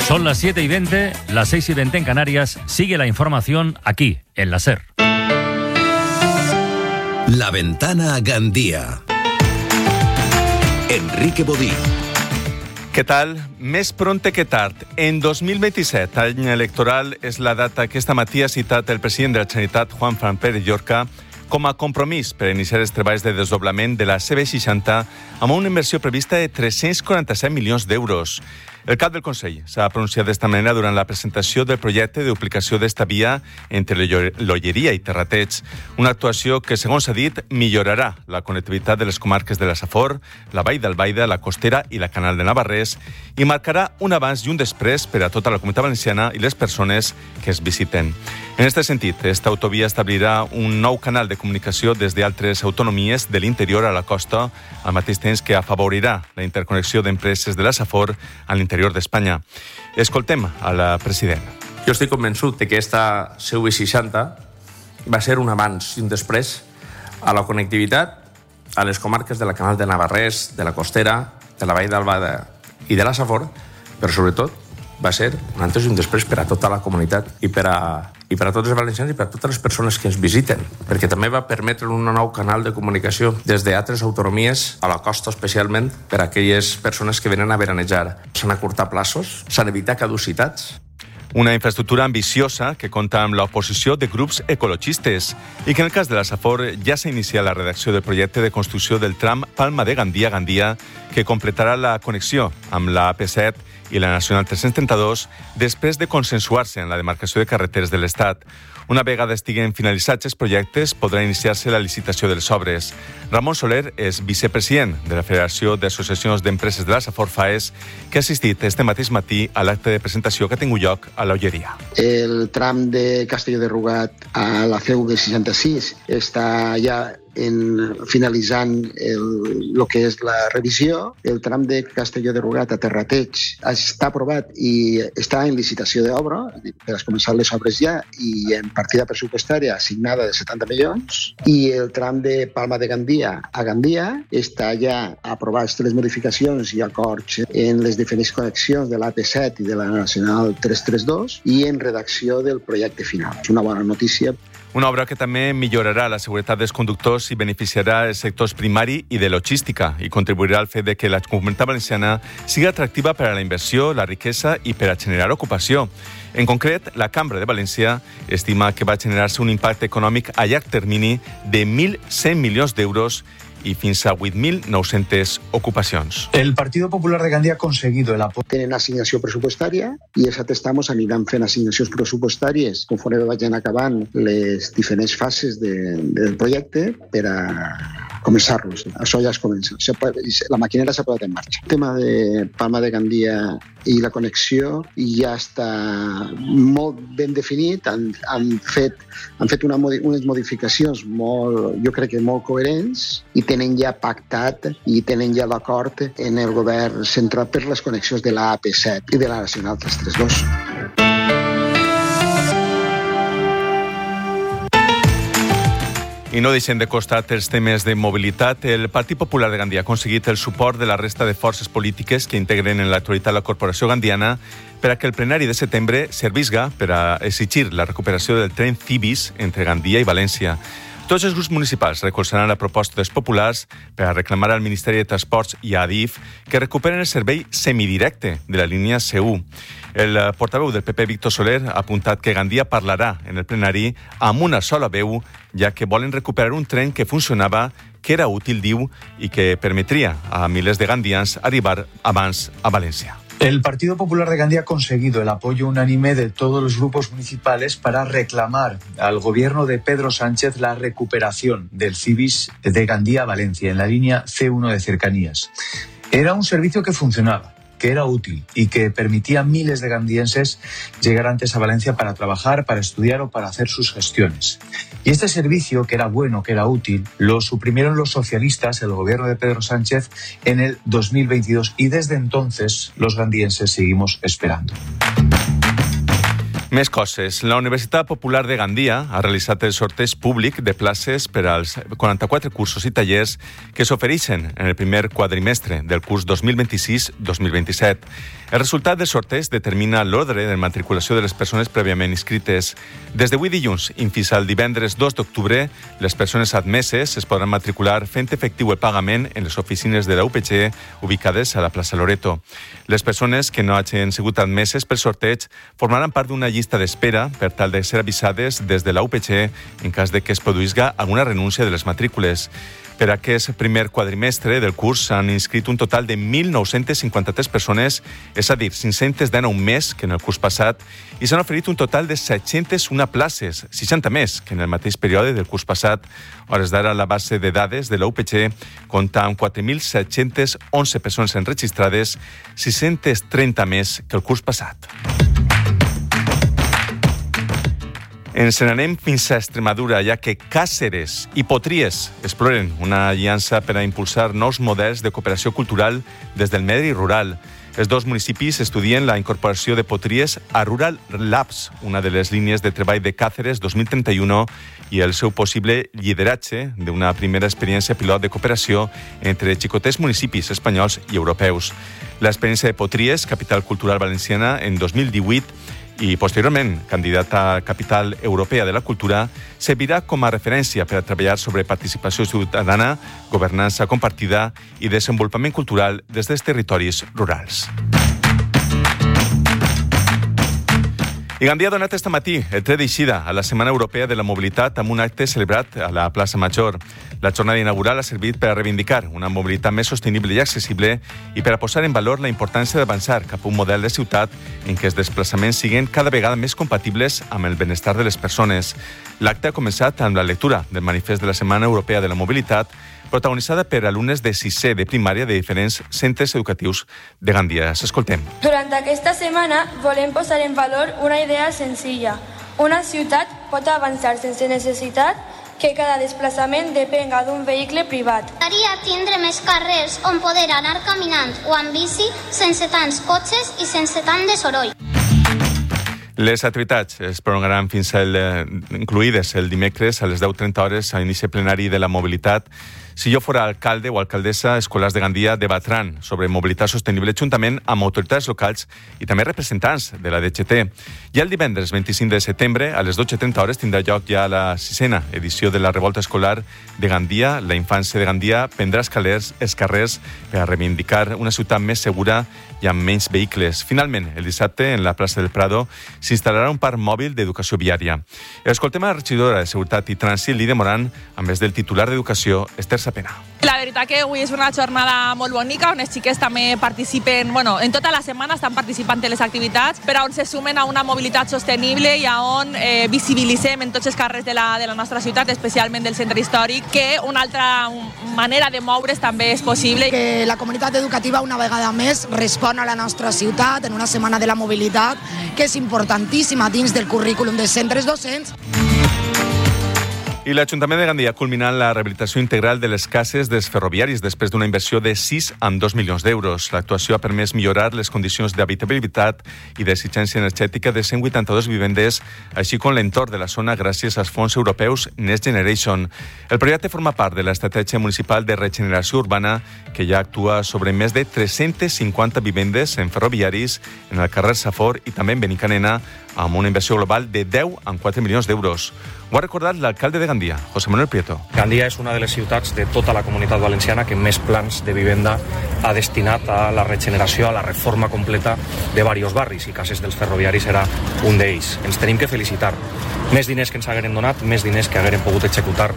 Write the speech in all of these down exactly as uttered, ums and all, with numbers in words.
Son las siete y veinte, las seis y veinte en Canarias. Sigue la información aquí, en la SER. La Ventana a Gandía. Enrique Bodí. Què tal? Més prompte que tard. En dos mil vint-i-set, any electoral, és la data que esta matí ha citat el president de la Generalitat, Juan Fran Pérez Llorca, com a compromís per iniciar els treballs de desdoblament de la C B seixanta amb una inversió prevista de tres-cents quaranta-set milions d'euros. El cap del Consell s'ha pronunciat d'esta manera durant la presentació del projecte de duplicació d'esta via entre l'Olleria i Terrateig, una actuació que, segons s'ha dit, millorarà la connectivitat de les comarques de la Safor, la Vall d'Albaida, la Costera i la Canal de Navarrés i marcarà un abans i un després per a tota la Comunitat Valenciana i les persones que es visiten. En aquest sentit, esta autovia establirà un nou canal de comunicació des d'altres autonomies de l'interior a la costa, al mateix temps que afavorirà la interconnexió d'empreses de la Safor a l'interior d'Espanya. Escoltem a la president. Jo estic convençut de que esta C B seixanta va ser un abans i un després a la connectivitat a les comarques de la Canal de Navarrés, de la Costera, de la Vall d'Albaida i de la Safor, però sobretot va ser un antes i un després per a tota la comunitat i per a, i per a tots els valencians i per a totes les persones que ens visiten, perquè també va permetre un nou canal de comunicació des d'altres autonomies a la costa, especialment per a aquelles persones que venen a veranejar. S'han acurtat plaços, s'han evitat caducitats. Una infraestructura ambiciosa que compta amb l'oposició de grups ecologistes i que en el cas de la Safor ja s'ha iniciat la redacció del projecte de construcció del tram Palma de Gandia a Gandia que completarà la connexió amb la A P set i la Nacional tres-cents trenta-dos després de consensuar-se en la demarcació de carreteres de l'Estat. Una vegada estiguen finalitzats els projectes, podrà iniciar-se la licitació de les obres. Ramon Soler és vicepresident de la Federació d'Associacions d'Empreses de la Safor FAES, que ha assistit este mateix matí a l'acte de presentació que ha tingut lloc a l'Olleria. El tram de Castelló de Rugat a la C V seixanta-sis està ja en finalitzant el, el que és la revisió. El tram de Castelló de Rugat a Terrateig està aprovat i està en licitació d'obra, per a començar les obres ja, i en partida pressupostària assignada de setanta milions. I el tram de Palma de Gandia a Gandia està ja aprovat les modificacions i acords en les diferents connexions de l'A P set i de la Nacional tres-cents trenta-dos i en redacció del projecte final. És una bona notícia. Una obra que també millorarà la seguretat dels conductors i beneficiarà els sectors primari i de logística i contribuirà al fet de que la Comunitat Valenciana sigui atractiva per a la inversió, la riquesa i per a generar ocupació. En concret, la Cambra de València estima que va generar-se un impacte econòmic a llarg termini de mil cent milions d'euros y fins a vuit mil nou-centes ocupacions. El Partido Popular de Gandia ha conseguido el apoyo. Tenen assignació pressupostària i els atestamos aniran fent assignacions pressupostàries conforme vagin acabant les diferents fases de, del projecte per a començar-los. Això ja es comença. La maquinera s'ha posat en marxa. El tema de Palma de Gandia i la connexió ja està molt ben definit. Han, han fet, han fet una, unes modificacions molt, jo crec que molt coherents i tenen ja pactat i tenen ja l'acord en el govern central per les connexions de la A P set i de la Nacional tres-cents trenta-dos. I no deixem de costat els temes de mobilitat. El Partit Popular de Gandia ha aconseguit el suport de la resta de forces polítiques que integren en l'actualitat la Corporació Gandiana per a que el plenari de setembre servisca per a exigir la recuperació del tren Cibis entre Gandia i València. Tots els grups municipals recolzaran la proposta dels populars per a reclamar al Ministeri de Transports i a Adif que recuperen el servei semidirecte de la línia C u. El portaveu del P P, Víctor Soler, ha apuntat que Gandia parlarà en el plenari amb una sola veu, ja que volen recuperar un tren que funcionava, que era útil, diu, i que permetria a milers de gandians arribar abans a València. El Partido Popular de Gandia ha conseguido el apoyo unánime de todos los grupos municipales para reclamar al gobierno de Pedro Sánchez la recuperación del Cibis de Gandía a Valencia en la línea C uno de cercanías. Era un servicio que funcionaba, que era útil y que permitía a miles de gandienses llegar antes a Valencia para trabajar, para estudiar o para hacer sus gestiones. Y este servicio, que era bueno, que era útil, lo suprimieron los socialistas, el gobierno de Pedro Sánchez, en el dos mil veintidós y desde entonces los gandienses seguimos esperando. Més coses. La Universitat Popular de Gandia ha realitzat el sorteig públic de places per als quaranta-quatre cursos i tallers que s'ofereixen en el primer quadrimestre del curs dos mil vint-i-sis dos mil vint-i-set. El resultat del sorteig determina l'ordre de matriculació de les persones prèviament inscrites. Des d'avui dilluns i fins al divendres dos d'octubre, les persones admeses es podran matricular fent efectiu el pagament en les oficines de la U P G ubicades a la plaça Loreto. Les persones que no hagin sigut admeses pel sorteig formaran part d'una llista d'espera per tal de ser avisades des de la U P G en cas de que es produïsca alguna renúncia de les matrícules. Per aquest primer quadrimestre del curs s'han inscrit un total de mil nou-cents cinquanta-tres persones, és a dir, cinc-cents dinou més que en el curs passat, i s'han oferit un total de set-cents u places, seixanta més que en el mateix període del curs passat. A hores d'ara, la base de dades de la U P G compta amb quatre mil set-cents onze persones enregistrades, sis-cents trenta més que el curs passat. Ens n'anem fins a Extremadura, ja que Càceres i Potries exploren una aliança per a impulsar nous models de cooperació cultural des del medi rural. Els dos municipis estudien la incorporació de Potries a Rural Labs, una de les línies de treball de Càceres dos mil trenta-u, i el seu possible lideratge d'una primera experiència pilot de cooperació entre xicotets municipis espanyols i europeus. L'experiència de Potries, capital cultural valenciana, en dos mil divuit, i posteriorment candidata a Capital Europea de la Cultura, servirà com a referència per a treballar sobre participació ciutadana, governança compartida i desenvolupament cultural des dels territoris rurals. I Gandia ha donat este matí el tret d'eixida a la Setmana Europea de la Mobilitat amb un acte celebrat a la plaça Major. La jornada inaugural ha servit per a reivindicar una mobilitat més sostenible i accessible i per a posar en valor la importància d'avançar cap a un model de ciutat en què els desplaçaments siguin cada vegada més compatibles amb el benestar de les persones. L'acte ha començat amb la lectura del manifest de la Setmana Europea de la Mobilitat, protagonitzada per alumnes de sisè de primària de diferents centres educatius de Gandia. S'escoltem. Durant aquesta setmana volem posar en valor una idea senzilla. Una ciutat pot avançar sense necessitat que cada desplaçament depenga d'un vehicle privat. M'agradaria tindre més carrers on poder anar caminant o amb bici sense tants cotxes i sense tant de soroll. Les activitats es prolongaran fins al, eh, incluïdes el dimecres a les deu trenta hores a inici plenari de la mobilitat. Si jo fora alcalde o alcaldessa, escolars de Gandia debatran sobre mobilitat sostenible juntament amb autoritats locals i també representants de la D G T. I el divendres vint-i-cinc de setembre, a les dotze trenta hores, tindrà lloc ja la sisena edició de la revolta escolar de Gandia. La infància de Gandia prendrà els carrers, els carrers per a reivindicar una ciutat més segura i amb menys vehicles. Finalment, el dissabte, en la plaça del Prado, s'instal·larà un parc mòbil d'educació viària. Escoltem a la regidora de Seguretat i Trànsit, Lídia Moran, a més del titular d'Educació, Esther Sapena. La veritat que avui és una jornada molt bonica, on els xiquets també participen, bueno, en tota la setmana estan participant en les activitats, però on se sumen a una mobilitat sostenible i a on eh, visibilitzem en tots els carrers de la, de la nostra ciutat, especialment del centre històric, que una altra manera de moure's també és possible. Que la comunitat educativa una vegada més respon a la nostra ciutat en una setmana de la mobilitat, que és importantíssima dins del currículum dels centres docents. I l'Ajuntament de Gandia ha culminat la rehabilitació integral de les cases dels ferroviaris després d'una inversió de sis coma dos milions d'euros. L'actuació ha permès millorar les condicions d'habitabilitat i d'exigència energètica de cent vuitanta-dos vivendes, així com l'entorn de la zona gràcies als fons europeus Next Generation. El projecte forma part de l'estratègia municipal de regeneració urbana que ja actua sobre més de tres-centes cinquanta vivendes en ferroviaris, en el carrer Safor i també en Benicanena, amb una inversió global de deu coma quatre milions d'euros. Ho ha recordat l'alcalde de Gandia, José Manuel Prieto. Gandia és una de les ciutats de tota la comunitat valenciana que més plans de vivenda ha destinat a la regeneració, a la reforma completa de diversos barris, i Cases dels Ferroviaris era un d'ells. Ens tenim que felicitar. Més diners que ens hagueren donat, més diners que hagueren pogut executar.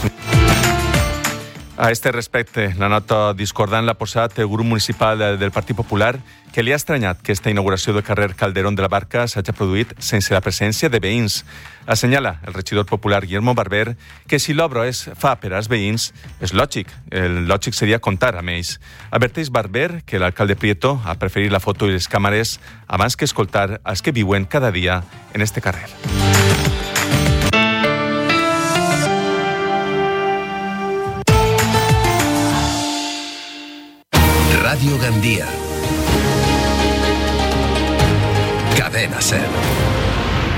A este respecte, la nota discordant l'ha posat el grup municipal del Partit Popular, que li ha estranyat que esta inauguració del carrer Calderón de la Barca s'hagi produït sense la presència de veïns. Assenyala el regidor popular Guillermo Barber que si l'obra es fa per als veïns, és lògic. El lògic seria comptar amb ells. Adverteix Barber que l'alcalde Prieto ha preferit la foto i les càmeres abans que escoltar els que viuen cada dia en este carrer. Radio Gandia. Cadena Ser.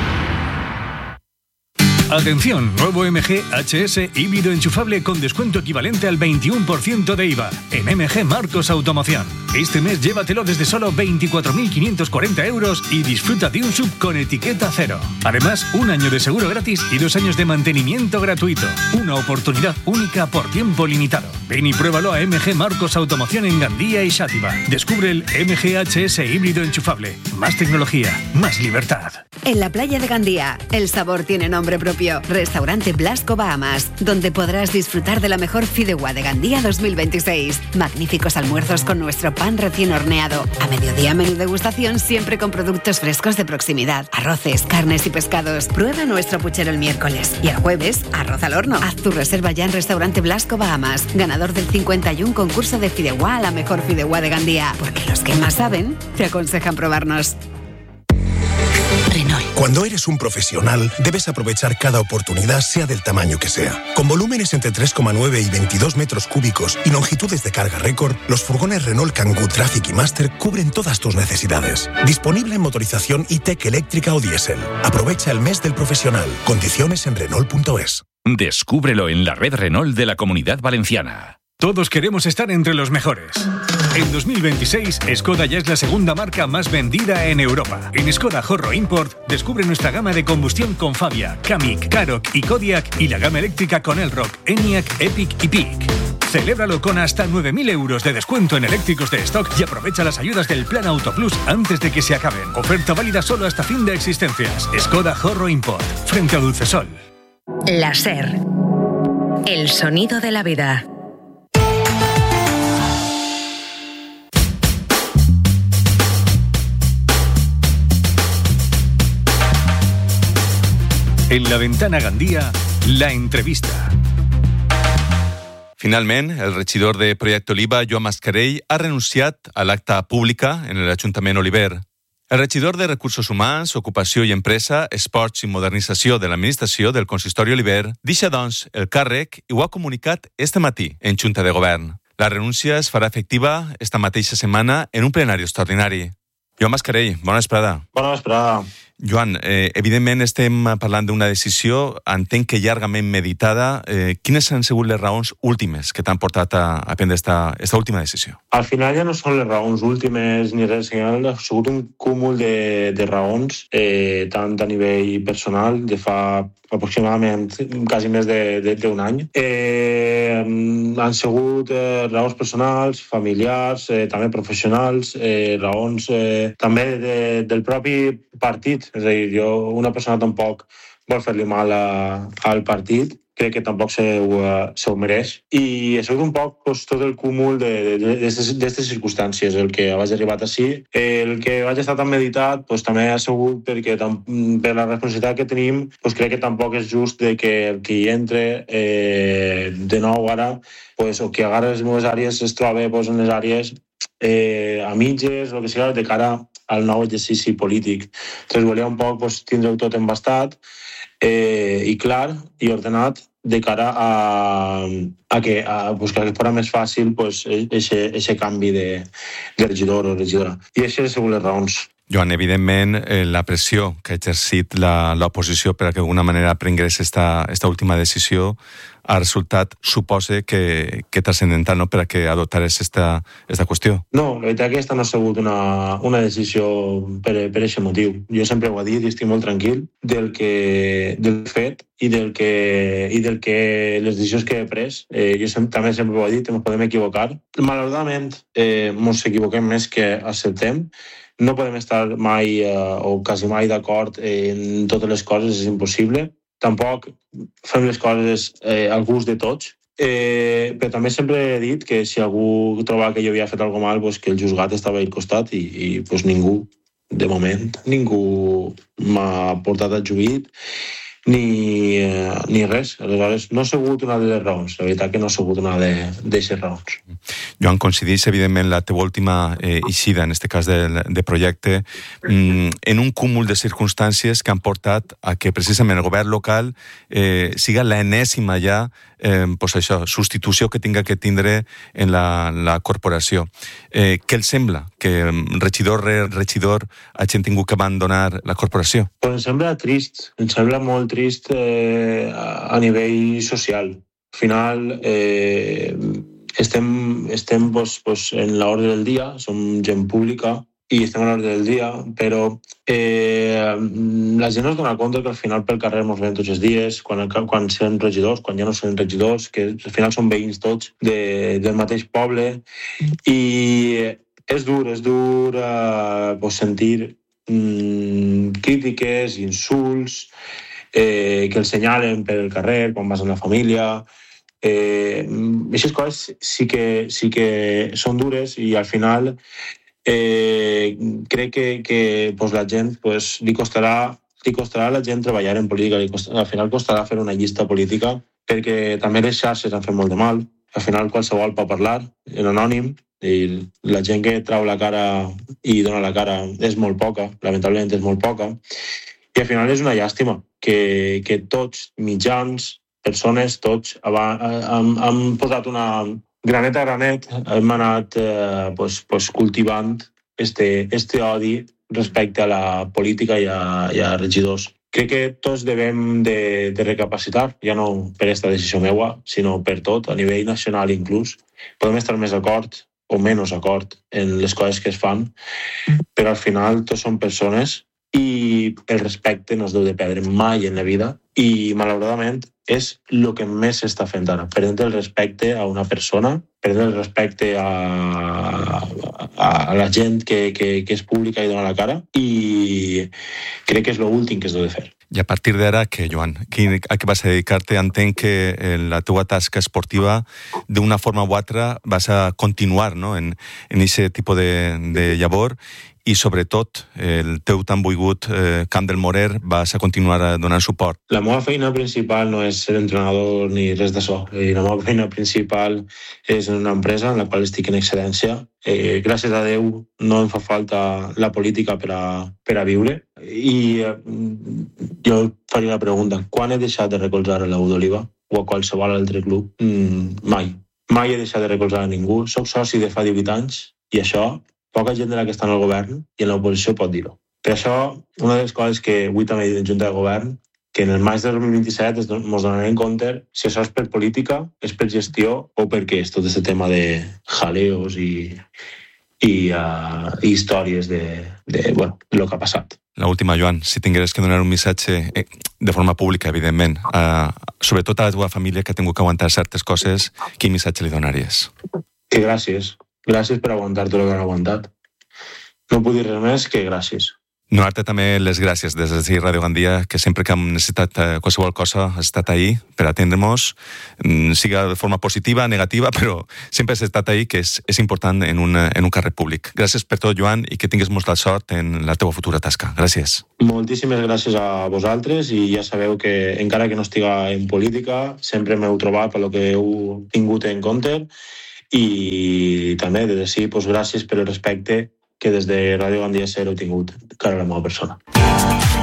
Atención, nuevo M G H S híbrido enchufable con descuento equivalente al veintiuno por ciento de I V A en M G Marcos Automoción. Este mes llévatelo desde solo veinticuatro mil quinientos cuarenta euros y disfruta de un sub con etiqueta cero. Además, un año de seguro gratis y dos años de mantenimiento gratuito. Una oportunidad única por tiempo limitado. Ven y pruébalo a M G Marcos Automoción en Gandía y Xàtiva. Descubre el M G H S híbrido enchufable. Más tecnología, más libertad. En la playa de Gandía, el sabor tiene nombre propio. Restaurante Blasco Bahamas, donde podrás disfrutar de la mejor fideuá de Gandía dos mil veintiséis. Magníficos almuerzos con nuestro pan recién horneado. A mediodía, menú degustación siempre con productos frescos de proximidad. Arroces, carnes y pescados. Prueba nuestro puchero el miércoles. Y el jueves, arroz al horno. Haz tu reserva ya en Restaurante Blasco Bahamas, ganador del cincuenta y uno concurso de fideuá a la mejor fideuá de Gandía. Porque los que más saben, te aconsejan probarnos. Renault. Cuando eres un profesional, debes aprovechar cada oportunidad, sea del tamaño que sea. Con volúmenes entre tres coma nueve y veintidós metros cúbicos y longitudes de carga récord, los furgones Renault Kangoo Traffic y Master cubren todas tus necesidades. Disponible en motorización E-Tech eléctrica o diésel. Aprovecha el mes del profesional. Condiciones en Renault punto es. Descúbrelo en la red Renault de la Comunidad Valenciana. Todos queremos estar entre los mejores. En dos mil veintiséis, Skoda ya es la segunda marca más vendida en Europa. En Skoda Horro Import, descubre nuestra gama de combustión con Fabia, Kamiq, Karoq y Kodiaq y la gama eléctrica con Elroq, Enyaq, Epic y Peak. Celébralo con hasta nueve mil euros de descuento en eléctricos de stock y aprovecha las ayudas del Plan Auto Plus antes de que se acaben. Oferta válida solo hasta fin de existencias. Skoda Horro Import, frente a Dulcesol. La SER. El sonido de la vida. En la Ventana Gandía, la entrevista. Finalment, el regidor de Projecte Oliva, Joan Mascarell, ha renunciat a l'acte pública en l'Ajuntament Oliver. El regidor de Recursos Humans, Ocupació i Empresa, Esports i Modernització de l'Administració del Consistori Oliver deixa, doncs, el càrrec i ho ha comunicat este matí en Junta de Govern. La renúncia es farà efectiva esta mateixa setmana en un plenari extraordinari. Joan Mascarell, bona vesprada. Bona vesprada. Joan, eh, evidentment estem parlant d'una decisió, entenc que llargament meditada. Eh, quines han sigut les raons últimes que t'han portat a, a prendre esta, esta última decisió? Al final ja no són les raons últimes ni res, ha sigut un cúmul de, de raons, eh, tant a nivell personal, de fa aproximadament quasi més d'un any. Eh, han sigut eh, raons personals, familiars, eh, també professionals, eh, raons eh, també de, del propi partit. És a dir, jo, una persona tampoc vol fer-li mal a, al partit, crec que tampoc se ho, se ho mereix. I ha sigut un poc pues, tot el cúmul d'aquestes circumstàncies, el que vaig arribar així. El que vaig estar tan meditat pues, també ha sigut perquè tam, per la responsabilitat que tenim pues, crec que tampoc és just de que el que hi entre eh, de nou ara pues, o que agarra les meves àrees es troba pues, en les àrees eh, a mitges o el que sigui de cara al nou exercici polític. Entonces volia un poc pues, tindre-ho tot embastat eh, i clar i ordenat de cara a, a que, a, pues, que fos més fàcil pues, aquest canvi de, de regidor o regidora. I això són les raons. Joan, evidentment, eh, la pressió que ha exercit l'oposició per a que d'alguna manera prengués esta, esta última decisió ha resultat, suposa, que, que transcendental, no?, per a que adoptares esta, esta qüestió. No, la veritat que aquesta no ha sigut una, una decisió per, per aquest motiu. Jo sempre ho he dit i estic molt tranquil del, que, del fet i del que, i del que les decisions que he pres. Eh, jo sempre, també sempre ho he dit, ens podem equivocar. Malauradament, eh, ens equivoquem més que acceptem. No podem estar mai eh, o quasi mai d'acord en totes les coses, és impossible. Tampoc fem les coses eh, al gust de tots. Eh, però també sempre he dit que si algú trobava que jo havia fet alguna cosa mal, pues, que el juzgat estava al costat i, i pues, ningú, de moment, ningú m'ha portat al juït ni, eh, ni res. Aleshores, no ha sigut una de les raons. La veritat que no ha sigut una d'aquestes raons. Joan, coincideix, evidentment, la teva última eh, eixida, en aquest cas de, de projecte, mm, en un cúmul de circumstàncies que han portat a que precisament el govern local eh, siga l'enèsima ja eh, pues això, substitució que tinga que tindre en la, la corporació. Eh, què els sembla? Que regidor rere regidor hagin tingut que abandonar la corporació? Pues em sembla trist, em sembla molt trist trist eh, a nivell social. Al final eh, estem, estem pues, pues, en l'ordre del dia, som gent pública i estem a l'ordre del dia, però eh, la gent es dona compte que al final pel carrer ens veiem tots els dies, quan, quan són regidors, quan ja no són regidors, que al final són veïns tots de, del mateix poble, i és dur, és dur eh, pues, sentir mm, crítiques, insults, eh, que els senyalen pel carrer quan vas amb la família. Eh, aquestes coses sí que, sí que són dures i al final Eh, crec que, que pues, la gent pues, li, costarà, li costarà a la gent treballar en política, li costarà, al final costarà fer una llista política perquè també les xarxes han fet molt de mal. Al final qualsevol pot parlar en anònim i la gent que trau la cara i dona la cara és molt poca, lamentablement és molt poca, i al final és una llàstima que, que tots mitjans, persones, tots han, han posat una granet a granet, hem anat eh, pues, pues, cultivant este, este odi respecte a la política i a, i a regidors. Crec que tots devem de, de recapacitar, ja no per aquesta decisió meua, sinó per tot, a nivell nacional inclús. Podem estar més d'acord o menys d'acord en les coses que es fan, però al final tots són persones i el respecte no es deu de perdre mai en la vida i, malauradament, és el que més s'està fent ara. Perdre el respecte a una persona, perdre el respecte a, a, a la gent que, que, que és pública i dona la cara, i crec que és l'últim que es deu de fer. I a partir d'ara, què, Joan? A què vas a dedicar-te? Entenc que la teua tasca esportiva, d'una forma o altra, vas a continuar, no?, en aquest tipus de, de llavor, i sobretot el teu tan volgut eh, Camp del Morer vas a continuar donant suport. La meva feina principal no és ser entrenador ni res d'això. La meva feina principal és en una empresa en la qual estic en excedència. Eh, gràcies a Déu no em fa falta la política per a, per a viure. I eh, jo faria la pregunta, quan he deixat de recolzar a l'U d'Oliva o a qualsevol altre club? Mm, mai. Mai he deixat de recolzar a ningú. Soc soci de fa divuit anys i això poca gent de la que està en el govern i en l'oposició pot dir-ho. Per això, una de les coses que avui també he dit en Junta de Govern, que en el maig de dos mil vint-i-set ens donarem compte si això és per política, és per gestió o per què és tot aquest tema de jaleos i, i, uh, i històries de, de, bueno, de lo que ha passat. L'última, Joan, si tingueres que donar un missatge eh, de forma pública, evidentment, uh, sobretot a la teva família que ha tingut que aguantar certes coses, quin missatge li donaries? Que gràcies. Gràcies per aguantar tot el que han aguantat. No puc dir res més que gràcies. Donar-te també les gràcies des de Ràdio Gandia, que sempre que hem necessitat qualsevol cosa has estat ahí per atendre-nos, siga de forma positiva, negativa, però sempre has estat ahí, que és, és important en un, en un carrer públic. Gràcies per tot, Joan, i que tingues molta sort en la teva futura tasca. Gràcies. Moltíssimes gràcies a vosaltres i ja sabeu que encara que no estiga en política, sempre m'heu trobat per lo que heu tingut en compte. I també de dir pues, gràcies per el respecte que des de Ràdio Gandia Ser heu tingut cara a la meva persona.